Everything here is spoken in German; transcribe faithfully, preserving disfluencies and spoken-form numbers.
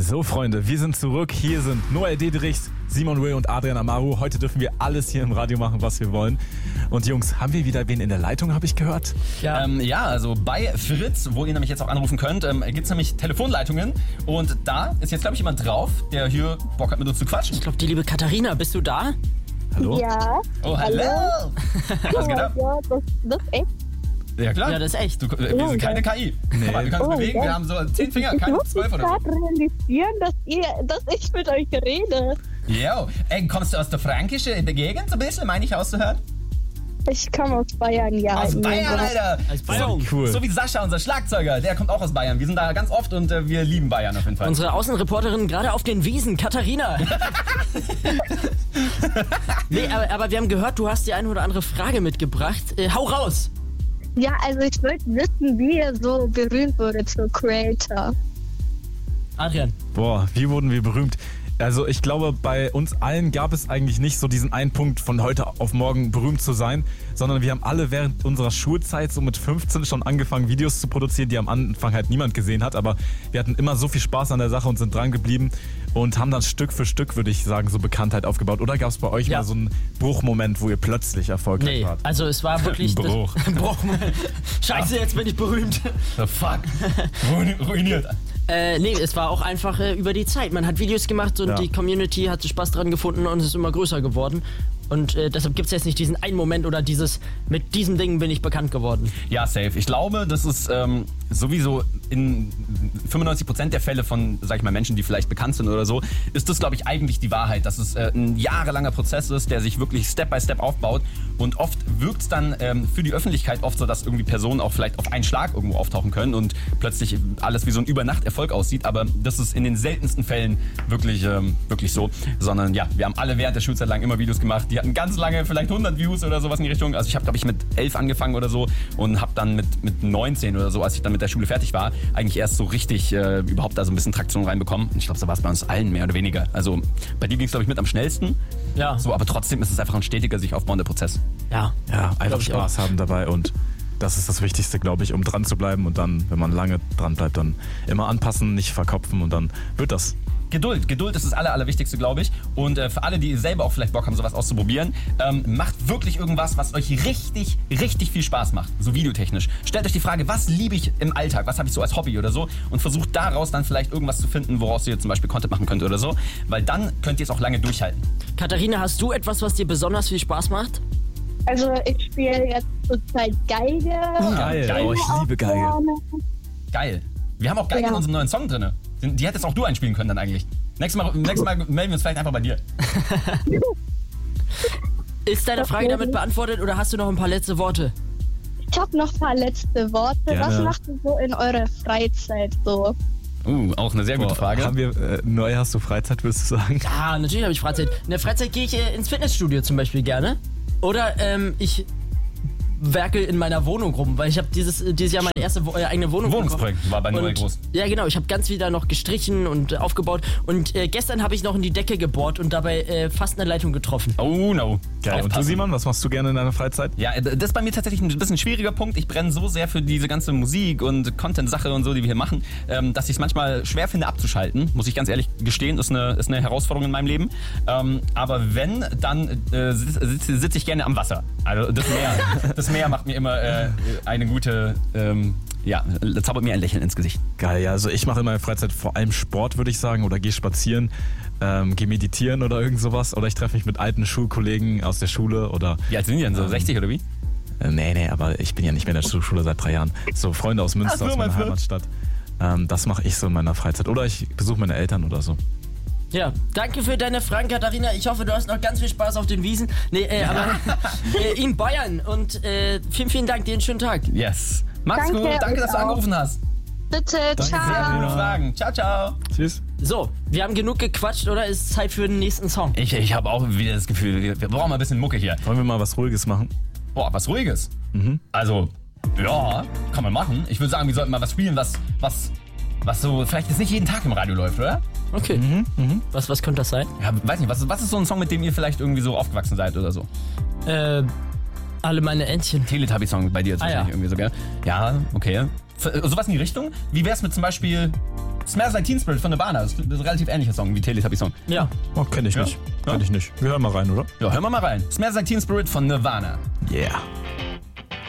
So, Freunde, wir sind zurück. Hier sind Noel Dedrichs, Simon Will und Adrian Amaru. Heute dürfen wir alles hier im Radio machen, was wir wollen. Und Jungs, haben wir wieder wen in der Leitung, habe ich gehört? Ja, ähm, ja also bei Fritz, wo ihr nämlich jetzt auch anrufen könnt, ähm, gibt es nämlich Telefonleitungen. Und da ist jetzt, glaube ich, jemand drauf, der hier Bock hat, mit uns zu quatschen. Ich glaube, die liebe Katharina, bist du da? Hallo? Ja. Oh, hallo. hallo. Was geht ab? Ja, das, das ist echt. Ja, klar. Ja, das ist echt. Du, äh, wir sind keine K I. Nee. Aber du kannst Oh mein bewegen, Gott. wir haben so zehn Finger, Ich keine muss zwölf oder so. gerade realisieren, dass, ihr, dass ich mit euch rede. Jo, ey, kommst du aus der Fränkische in der Gegend so ein bisschen, meine ich auszuhören? Ich komme aus Bayern, ja. Aus Nee, Bayern, aber- Alter! Aus Bayern. So, Cool. so wie Sascha, unser Schlagzeuger, der kommt auch aus Bayern. Wir sind da ganz oft und äh, wir lieben Bayern auf jeden Fall. Unsere Außenreporterin gerade auf den Wiesen, Katharina. nee, aber, aber wir haben gehört, du hast die eine oder andere Frage mitgebracht. Äh, hau raus! Ja, also ich wollte wissen, wie ihr so berühmt wurde zur Creator. Adrian. Boah, wie wurden wir berühmt? Also ich glaube, bei uns allen gab es eigentlich nicht so diesen einen Punkt, von heute auf morgen berühmt zu sein, sondern wir haben alle während unserer Schulzeit so mit fünfzehn schon angefangen, Videos zu produzieren, die am Anfang halt niemand gesehen hat, aber wir hatten immer so viel Spaß an der Sache und sind dran geblieben und haben dann Stück für Stück, würde ich sagen, so Bekanntheit aufgebaut. Oder gab es bei euch Ja. mal so einen Bruchmoment, wo ihr plötzlich erfolgreich Nee, wart? also es war wirklich... Ein Bruch. Das, Bruch. Scheiße, jetzt bin ich berühmt. The fuck? Ruini- Ruiniert. Äh, nee, es war auch einfach äh, über die Zeit. Man hat Videos gemacht und Ja. die Community hat Spaß dran gefunden und es ist immer größer geworden. Und äh, deshalb gibt es jetzt nicht diesen einen Moment oder dieses, mit diesem Ding bin ich bekannt geworden. Ja, safe. Ich glaube, das ist ähm, sowieso in fünfundneunzig Prozent der Fälle von, sag ich mal, Menschen, die vielleicht bekannt sind oder so, ist das, glaube ich, eigentlich die Wahrheit, dass es äh, ein jahrelanger Prozess ist, der sich wirklich Step by Step aufbaut. Und oft wirkt es dann ähm, für die Öffentlichkeit oft so, dass irgendwie Personen auch vielleicht auf einen Schlag irgendwo auftauchen können und plötzlich alles wie so ein Übernachterfolg aussieht. Aber das ist in den seltensten Fällen wirklich, ähm, wirklich so. Sondern ja, wir haben alle während der Schulzeit lang immer Videos gemacht, die hatten ganz lange, vielleicht hundert Views oder sowas in die Richtung. Also ich habe, glaube ich, mit elf angefangen oder so und habe dann mit, mit neunzehn oder so, als ich dann mit der Schule fertig war, eigentlich erst so richtig äh, überhaupt da so ein bisschen Traktion reinbekommen. Und ich glaube, so war es bei uns allen mehr oder weniger. Also bei dir ging es, glaube ich, mit am schnellsten. Ja. So, aber trotzdem ist es einfach ein stetiger, sich aufbauender Prozess. Ja. Ja, einfach Glaub ich Spaß haben dabei und das ist das Wichtigste, glaube ich, um dran zu bleiben und dann, wenn man lange dran bleibt, dann immer anpassen, nicht verkopfen und dann wird das. Geduld, Geduld ist das Aller, Allerwichtigste, glaube ich. Und äh, für alle, die selber auch vielleicht Bock haben, sowas auszuprobieren, ähm, macht wirklich irgendwas, was euch richtig, richtig viel Spaß macht, so videotechnisch. Stellt euch die Frage, was liebe ich im Alltag, was habe ich so als Hobby oder so und versucht daraus dann vielleicht irgendwas zu finden, woraus ihr zum Beispiel Content machen könnt oder so, weil dann könnt ihr es auch lange durchhalten. Katharina, hast du etwas, was dir besonders viel Spaß macht? Also ich spiele jetzt zurzeit Geige. Geil, geil. oh, ich liebe Geige. Geil. Wir haben auch Geige Ja. in unserem neuen Song drin. Die hättest auch du einspielen können dann eigentlich. Nächstes Mal, nächstes Mal melden wir uns vielleicht einfach bei dir. Ist deine Frage damit beantwortet oder hast du noch ein paar letzte Worte? Ich habe noch ein paar letzte Worte. Gerne. Was macht ihr so in eurer Freizeit so? Uh, auch eine sehr gute Boah, Frage. Haben wir, äh, neu hast du Freizeit, würdest du sagen? Ja, natürlich habe ich Freizeit. In der Freizeit gehe ich äh, ins Fitnessstudio zum Beispiel gerne. Oder ähm, ich werkel in meiner Wohnung rum, weil ich habe dieses, äh, dieses Jahr meine erste Wo äh, eigene Wohnung Wohnungsprojekt war bei Noel Und- groß. Ja, genau. Ich habe ganz wieder noch gestrichen und äh, aufgebaut. Und äh, gestern habe ich noch in die Decke gebohrt und dabei äh, fast eine Leitung getroffen. Oh no. Geil. Und du, Aufpassen. Simon, was machst du gerne in deiner Freizeit? Ja, das ist bei mir tatsächlich ein bisschen schwieriger Punkt. Ich brenne so sehr für diese ganze Musik und Content-Sache und so, die wir hier machen, ähm, dass ich es manchmal schwer finde abzuschalten. Muss ich ganz ehrlich gestehen, ist eine, ist eine Herausforderung in meinem Leben. Ähm, aber wenn, dann äh, sitze sitz, sitz ich gerne am Wasser. Also das Meer, das Meer macht mir immer äh, eine gute, ähm, ja, zaubert mir ein Lächeln ins Gesicht. Geil, ja, also ich mache in meiner Freizeit vor allem Sport, würde ich sagen, oder gehe spazieren, ähm, gehe meditieren oder irgend sowas. Oder ich treffe mich mit alten Schulkollegen aus der Schule oder... Wie alt sind die denn? So Ähm, sechzig oder wie? Äh, nee, nee, aber ich bin ja nicht mehr in der Schule seit drei Jahren. So Freunde aus Münster, Ach so, aus meiner meinst du? Heimatstadt. Ähm, das mache ich so in meiner Freizeit. Oder ich besuche meine Eltern oder so. Ja, danke für deine Fragen, Katharina. Ich hoffe, du hast noch ganz viel Spaß auf den Wiesen. Nee, äh, aber äh, in Bayern. Und äh, vielen, vielen Dank. Dir einen schönen Tag. Yes. Mach's Danke, gut. Danke, euch dass du auch. angerufen hast. Bitte, Sehr ciao. gute Fragen. Ciao, ciao. Tschüss. So, wir haben genug gequatscht, oder? Ist Zeit für den nächsten Song. Ich, ich habe auch wieder das Gefühl, wir, wir brauchen mal ein bisschen Mucke hier. Wollen wir mal was Ruhiges machen? Boah, was Ruhiges. Mhm. Also, ja, kann man machen. Ich würde sagen, wir sollten mal was spielen, was, was, was so vielleicht jetzt nicht jeden Tag im Radio läuft, oder? Okay. Was, was könnte das sein? Ja, weiß nicht, was, was ist so ein Song, mit dem ihr vielleicht irgendwie so aufgewachsen seid oder so? Äh, alle meine Entchen. Teletubby-Song bei dir jetzt Ah, wahrscheinlich ja. irgendwie so, gell? Ja, okay. F- Sowas in die Richtung? Wie wär's mit zum Beispiel Smells Like Teen Spirit von Nirvana. Das ist ein relativ ähnlicher Song wie Teletubby-Song. Ja. Oh, kenn ich Ja? nicht. Ja? Kenn ich nicht. Wir hören mal rein, oder? Ja, hören wir mal rein. Smells Like Teen Spirit von Nirvana. Yeah.